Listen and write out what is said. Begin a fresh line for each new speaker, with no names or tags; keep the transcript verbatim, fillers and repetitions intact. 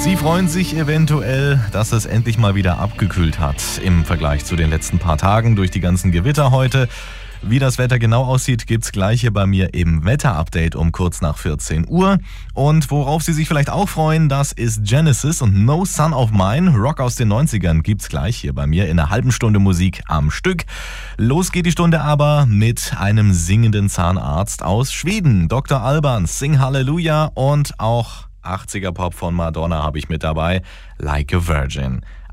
Sie freuen sich eventuell, dass es endlich mal wieder abgekühlt hat im Vergleich zu den letzten paar Tagen durch die ganzen Gewitter heute. Wie das Wetter genau aussieht, gibt's gleich hier bei mir im Wetter-Update um kurz nach vierzehn Uhr. Und worauf Sie sich vielleicht auch freuen, das ist Genesis und No Son of Mine. Rock aus den neunzigern gibt's gleich hier bei mir in einer halben Stunde Musik am Stück. Los geht die Stunde aber mit einem singenden Zahnarzt aus Schweden. Doktor Alban, Sing Hallelujah, und auch achtziger Pop von Madonna habe ich mit dabei, Like a Virgin.